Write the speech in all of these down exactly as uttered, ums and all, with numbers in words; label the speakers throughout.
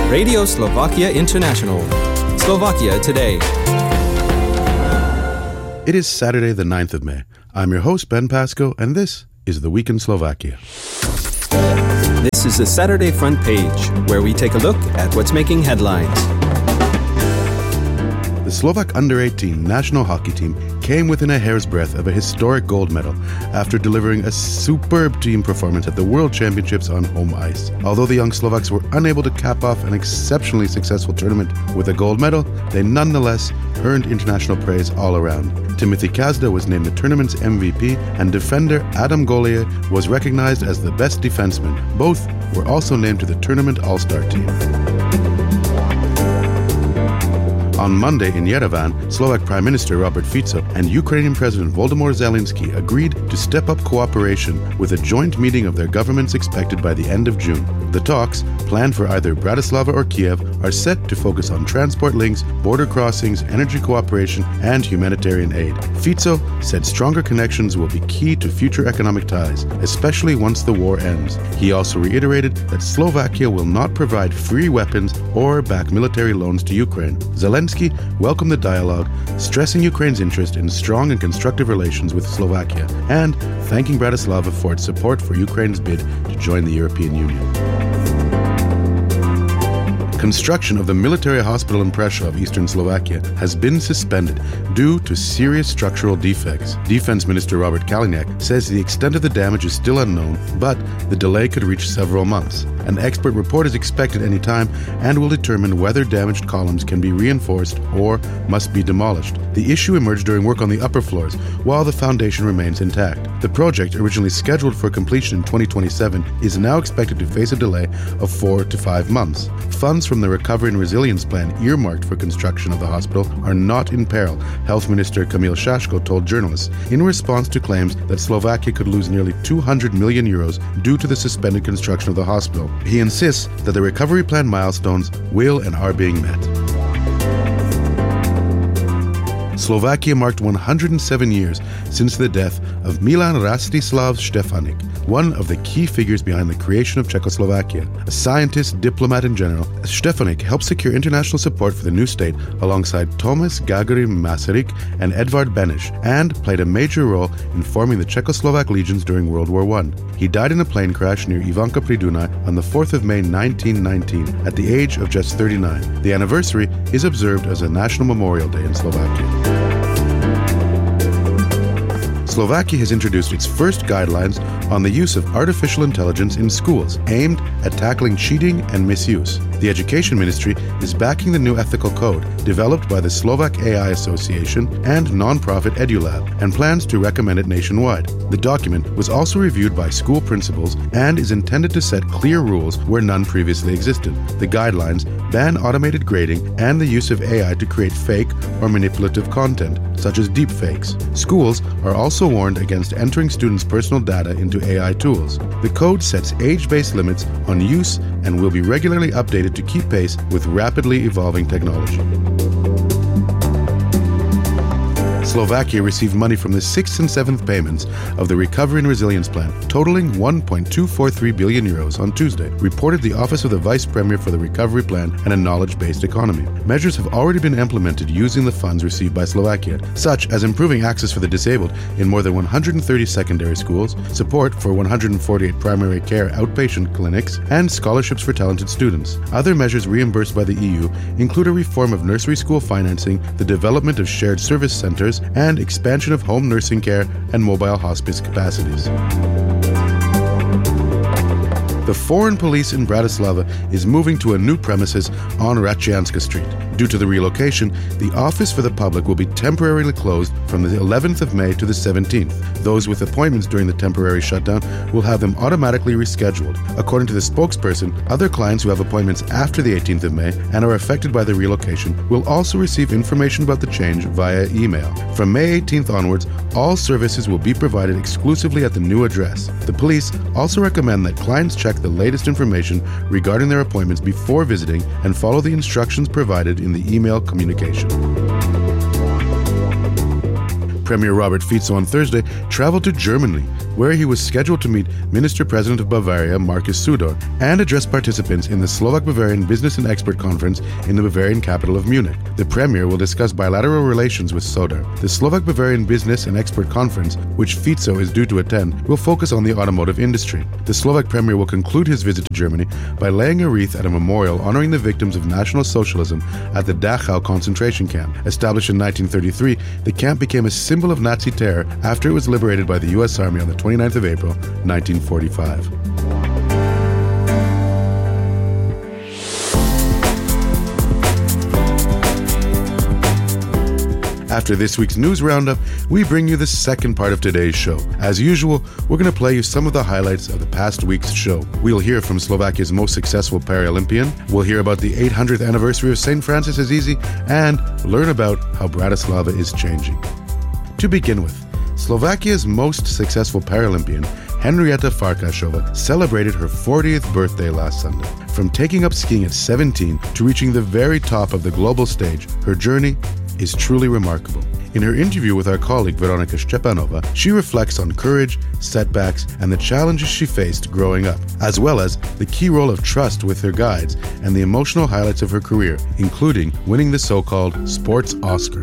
Speaker 1: Radio Slovakia International. Slovakia Today.
Speaker 2: It is Saturday the ninth of May. I'm your host, Ben Pasco, and this is The Week in Slovakia.
Speaker 1: This is the Saturday Front Page, where we take a look at what's making headlines.
Speaker 2: The Slovak under eighteen national hockey team came within a hair's breadth of a historic gold medal after delivering a superb team performance at the World Championships on home ice. Although the young Slovaks were unable to cap off an exceptionally successful tournament with a gold medal, they nonetheless earned international praise all around. Timothy Kazda was named the tournament's M V P, and defender Adam Golie was recognized as the best defenseman. Both were also named to the tournament All-Star team. On Monday in Yerevan, Slovak Prime Minister Robert Fico and Ukrainian President Volodymyr Zelensky agreed to step up cooperation with a joint meeting of their governments expected by the end of June. The talks, planned for either Bratislava or Kiev, are set to focus on transport links, border crossings, energy cooperation, and humanitarian aid. Fico said stronger connections will be key to future economic ties, especially once the war ends. He also reiterated that Slovakia will not provide free weapons or back military loans to Ukraine. Zelensky welcomed the dialogue, stressing Ukraine's interest in strong and constructive relations with Slovakia, and thanking Bratislava for its support for Ukraine's bid to join the European Union. Construction of the military hospital in Prešov, eastern Slovakia, has been suspended due to serious structural defects. Defense Minister Robert Kaliňák says the extent of the damage is still unknown, but the delay could reach several months. An expert report is expected any time and will determine whether damaged columns can be reinforced or must be demolished. The issue emerged during work on the upper floors, while the foundation remains intact. The project, originally scheduled for completion in twenty twenty-seven, is now expected to face a delay of four to five months. Funds from the Recovery and Resilience Plan earmarked for construction of the hospital are not in peril, Health Minister Kamil Šaško told journalists, in response to claims that Slovakia could lose nearly two hundred million euros due to the suspended construction of the hospital. He insists that the recovery plan milestones will and are being met. Slovakia marked one hundred seven years since the death of Milan Rastislav Štefanik, one of the key figures behind the creation of Czechoslovakia. A scientist, diplomat, and general, Štefanik helped secure international support for the new state alongside Thomas Gagarin Masaryk and Edvard Beneš, and played a major role in forming the Czechoslovak legions during World War One. He died in a plane crash near Ivanka pri Dunaj on the fourth of May nineteen nineteen at the age of just thirty-nine. The anniversary is observed as a National Memorial Day in Slovakia. Slovakia has introduced its first guidelines on the use of artificial intelligence in schools, aimed at tackling cheating and misuse. The Education Ministry is backing the new ethical code developed by the Slovak A I Association and nonprofit EduLab, and plans to recommend it nationwide. The document was also reviewed by school principals and is intended to set clear rules where none previously existed. The guidelines ban automated grading and the use of A I to create fake or manipulative content, such as deepfakes. Schools are also warned against entering students' personal data into A I tools. The code sets age-based limits on use and will be regularly updated to keep pace with rapidly evolving technology. Slovakia received money from the sixth and seventh payments of the Recovery and Resilience Plan, totaling one point two four three billion euros on Tuesday, reported the Office of the Vice Premier for the Recovery Plan and a Knowledge-Based Economy. Measures have already been implemented using the funds received by Slovakia, such as improving access for the disabled in more than one hundred thirty secondary schools, support for one hundred forty-eight primary care outpatient clinics, and scholarships for talented students. Other measures reimbursed by the E U include a reform of nursery school financing, the development of shared service centers, and expansion of home nursing care and mobile hospice capacities. The foreign police in Bratislava is moving to a new premises on Račianska Street. Due to the relocation, the Office for the Public will be temporarily closed from the eleventh of May to the seventeenth. Those with appointments during the temporary shutdown will have them automatically rescheduled. According to the spokesperson, other clients who have appointments after the eighteenth of May and are affected by the relocation will also receive information about the change via email. From May eighteenth onwards, all services will be provided exclusively at the new address. The police also recommend that clients check the latest information regarding their appointments before visiting and follow the instructions provided in the email communication. Premier Robert Fico on Thursday traveled to Germany, where he was scheduled to meet Minister-President of Bavaria, Markus Söder, and address participants in the Slovak-Bavarian Business and Expert Conference in the Bavarian capital of Munich. The Premier will discuss bilateral relations with Söder. The Slovak-Bavarian Business and Expert Conference, which Fico is due to attend, will focus on the automotive industry. The Slovak Premier will conclude his visit to Germany by laying a wreath at a memorial honoring the victims of National Socialism at the Dachau concentration camp. Established in nineteen thirty-three, the camp became a symbol of Nazi terror after it was liberated by the U S Army on the twenty-ninth of April, nineteen forty-five. After this week's news roundup, we bring you the second part of today's show. As usual, we're going to play you some of the highlights of the past week's show. We'll hear from Slovakia's most successful Paralympian, we'll hear about the eight hundredth anniversary of Saint Francis Assisi, and learn about how Bratislava is changing. To begin with, Slovakia's most successful Paralympian, Henrietta Farkasová, celebrated her fortieth birthday last Sunday. From taking up skiing at seventeen to reaching the very top of the global stage, her journey is truly remarkable. In her interview with our colleague Veronika Szczepanova, she reflects on courage, setbacks, and the challenges she faced growing up, as well as the key role of trust with her guides and the emotional highlights of her career, including winning the so-called Sports Oscar.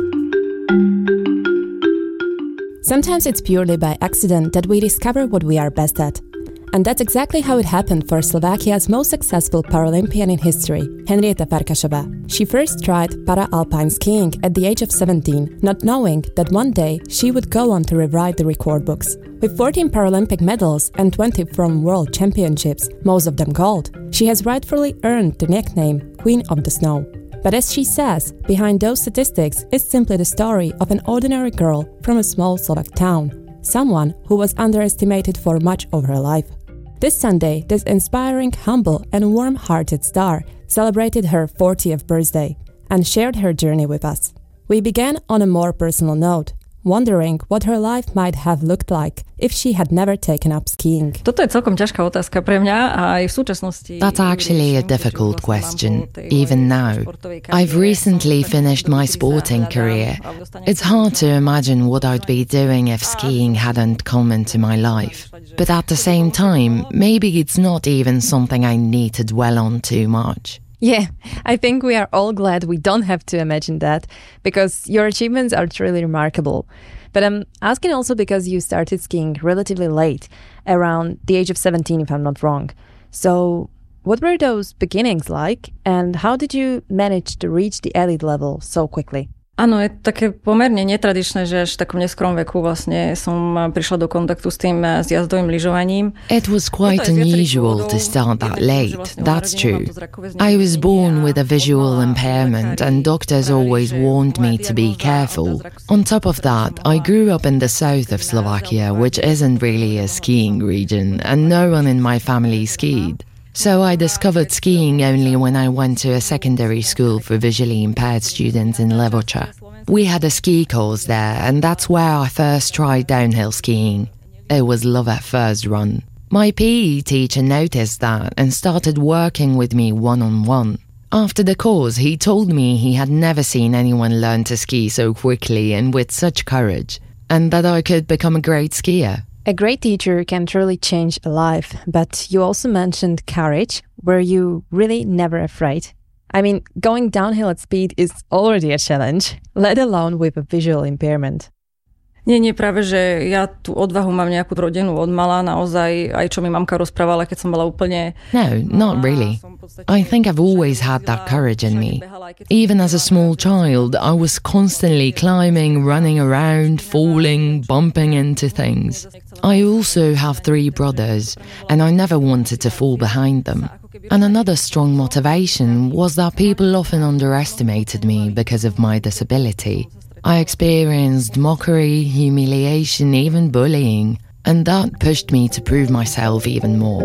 Speaker 3: Sometimes it's purely by accident that we discover what we are best at. And that's exactly how it happened for Slovakia's most successful Paralympian in history, Henrietta Farkasová. She first tried para-alpine skiing at the age of seventeen, not knowing that one day she would go on to rewrite the record books. With fourteen Paralympic medals and twenty from World Championships, most of them gold, she has rightfully earned the nickname Queen of the Snow. But as she says, behind those statistics is simply the story of an ordinary girl from a small Slovak town, someone who was underestimated for much of her life. This Sunday, this inspiring, humble, and warm-hearted star celebrated her fortieth birthday and shared her journey with us. We began on a more personal note, wondering what her life might have looked like if she had never taken up skiing.
Speaker 4: Toto je celkom ťažká otázka pre mňa a aj v súčasnosti.
Speaker 5: That's actually a difficult question, even now. I've recently finished my sporting career. It's hard to imagine what I'd be doing if skiing hadn't come into my life. But at the same time, maybe it's not even something I need to dwell on too much.
Speaker 3: Yeah, I think we are all glad we don't have to imagine that, because your achievements are truly remarkable. But I'm asking also because you started skiing relatively late, around the age of seventeen if I'm not wrong. So what were those beginnings like, and how did you manage to reach the elite level so quickly?
Speaker 4: Áno, je také pomerne netradičné, že až v takom neskorom veku vlastne som prišla do kontaktu s tým s jazdovým lyžovaním.
Speaker 5: It was quite unusual to start that late, that's true. I was born with a visual impairment and doctors always warned me to be careful. On top of that, I grew up in the south of Slovakia, which isn't really a skiing region, and no one in my family skied. So I discovered skiing only when I went to a secondary school for visually impaired students in Levoča. We had a ski course there, and that's where I first tried downhill skiing. It was love at first run. My P E teacher noticed that and started working with me one-on-one. After the course, he told me he had never seen anyone learn to ski so quickly and with such courage, and that I could become a great skier.
Speaker 3: A great teacher can truly change a life, but you also mentioned courage. Were you really never afraid? I mean, going downhill at speed is already a challenge, let alone with a visual impairment.
Speaker 4: Nie, nie, práve, že ja tú odvahu mám nejakú rodenú od mala, naozaj, aj čo mi mamka rozprávala, keď som bola úplne...
Speaker 5: No, not really. I think I've always had that courage in me. Even as a small child, I was constantly climbing, running around, falling, bumping into things. I also have three brothers, and I never wanted to fall behind them. And another strong motivation was that people often underestimated me because of my disability. I experienced mockery, humiliation, even bullying, and that pushed me to prove myself even more.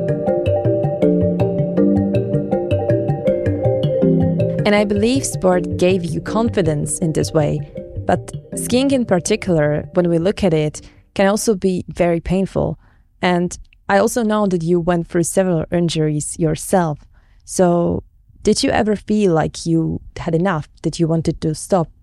Speaker 3: And I believe sport gave you confidence in this way. But skiing in particular, when we look at it, can also be very painful. And I also know that you went through several injuries yourself. So did you ever feel like you had enough, that you wanted to stop?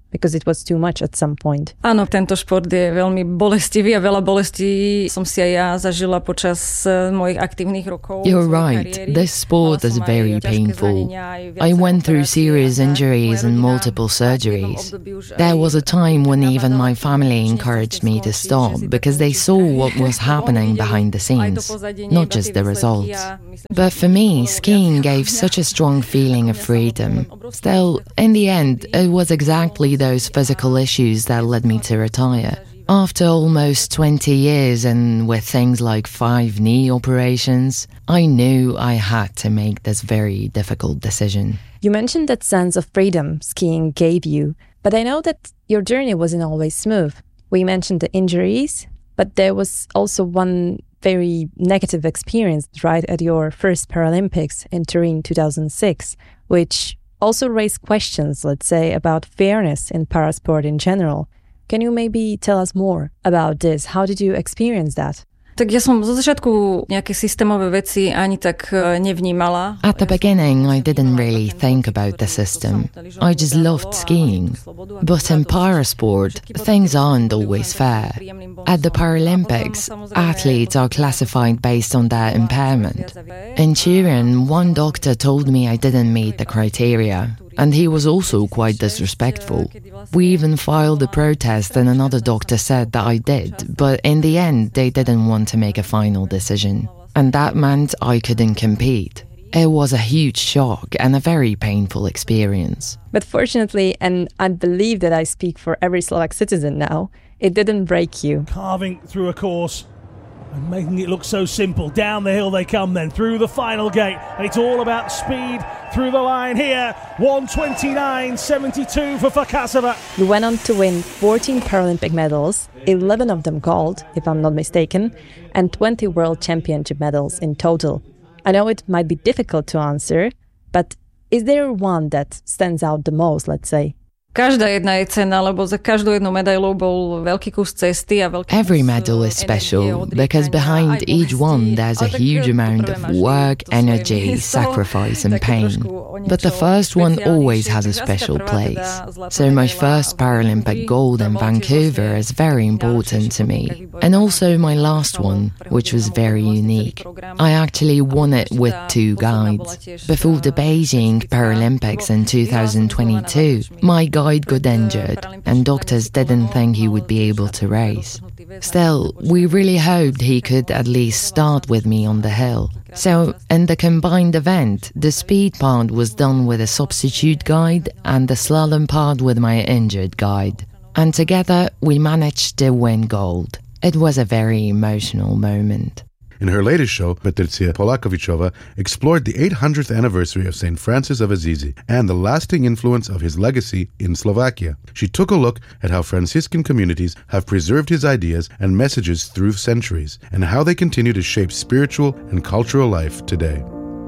Speaker 6: because it was too much at some point.
Speaker 4: Áno, tento šport je veľmi bolestivý a veľa bolestí som si aj ja zažila počas mojich aktívnych rokov.
Speaker 5: You're right. This sport is very painful. I went through serious injuries and multiple surgeries. There was a time when even my family encouraged me to stop because they saw what was happening behind the scenes, not just the results. But for me, skiing gave such a strong feeling of freedom. Still, in the end, it was exactly those physical issues that led me to retire. After almost twenty years and with things like five knee operations, I knew I had to make this very difficult decision.
Speaker 6: You mentioned that sense of freedom skiing gave you, but I know that your journey wasn't always smooth. We mentioned the injuries, but there was also one very negative experience right at your first Paralympics in Turin two thousand six, which also raised questions, let's say, about fairness in parasport in general. Can you maybe tell us more about this? How did you experience that?
Speaker 4: Tak ja som zo začiatku nejaké systémové veci ani tak nevnímala.
Speaker 5: At the beginning, I didn't really think about the system. I just loved skiing. But in parasport, things aren't always fair. At the Paralympics, athletes are classified based on their impairment. In Turin, one doctor told me I didn't meet the criteria, and he was also quite disrespectful. We even filed a protest and another doctor said that I did, but in the end they didn't want to make a final decision. And that meant I couldn't compete. It was a huge shock and a very painful experience.
Speaker 6: But fortunately, and I believe that I speak for every Slovak citizen now, it didn't break you.
Speaker 7: Carving through a course and making it look so simple. Down the hill they come then, through the final gate. And it's all about speed through the line here. one twenty-nine seventy-two for Farkasova.
Speaker 6: You went on to win fourteen Paralympic medals, eleven of them gold, if I'm not mistaken, and twenty World Championship medals in total. I know it might be difficult to answer, but is there one that stands out the most, let's say?
Speaker 4: Každá jedna je cenná, lebo za každú jednu medailu bol veľký kus cesty a veľký
Speaker 5: Every medal is special because behind each one there's a huge amount of work, energy, sacrifice and pain. But the first one always has a special place. So my first Paralympic gold in Vancouver is very important to me. And also my last one, which was very unique. I actually won it with two guides. Before the Beijing Paralympics in two thousand twenty-two, my guide got injured and doctors didn't think he would be able to race. Still, we really hoped he could at least start with me on the hill. So, in the combined event, the speed part was done with a substitute guide and the slalom part with my injured guide. And together, we managed to win gold. It was a very emotional moment.
Speaker 2: In her latest show, Patricia Polakovichova explored the eight hundredth anniversary of Saint Francis of Assisi and the lasting influence of his legacy in Slovakia. She took a look at how Franciscan communities have preserved his ideas and messages through centuries, and how they continue to shape spiritual and cultural life today.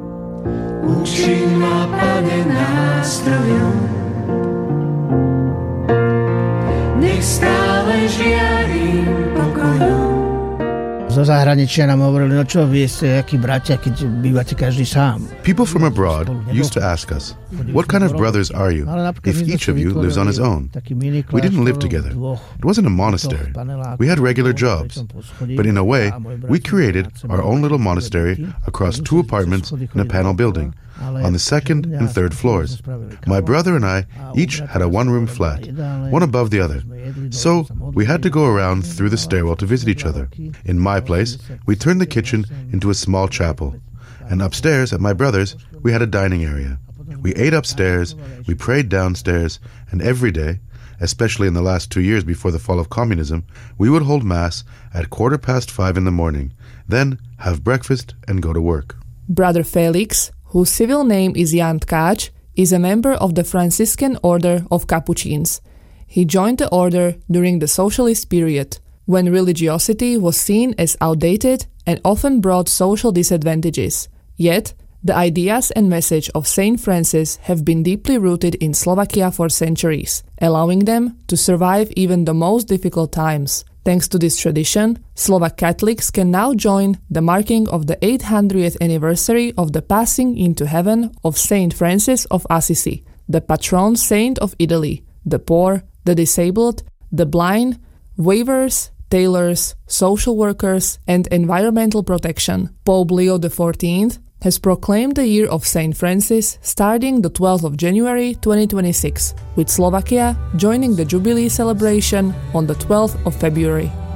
Speaker 8: Zo zahraničia nám hovorili, no čo, vy ste akí bratia, keď bývate každý sám.
Speaker 2: People from abroad used to ask us, what kind of brothers are you if each of you lives on his own? We didn't live together. It wasn't a monastery. We had regular jobs. But in a way, we created our own little monastery across two apartments in a panel building on the second and third floors. My brother and I each had a one-room flat, one above the other. So we had to go around through the stairwell to visit each other. In my place, we turned the kitchen into a small chapel. And upstairs at my brother's, we had a dining area. We ate upstairs, we prayed downstairs, and every day, especially in the last two years before the fall of communism, we would hold Mass at quarter past five in the morning, then have breakfast and go to work.
Speaker 9: Brother Felix, whose civil name is Jan Tkáč, is a member of the Franciscan Order of Capuchins. He joined the order during the socialist period, when religiosity was seen as outdated and often brought social disadvantages. Yet, the ideas and message of Saint Francis have been deeply rooted in Slovakia for centuries, allowing them to survive even the most difficult times. Thanks to this tradition, Slovak Catholics can now join the marking of the eight hundredth anniversary of the passing into heaven of Saint Francis of Assisi, the patron saint of Italy, the poor, the disabled, the blind, weavers, tailors, social workers, and environmental protection. Pope Leo the fourteenth has proclaimed the year of Saint Francis starting the twelfth of January twenty twenty-six, with Slovakia joining the Jubilee celebration on the twelfth of February.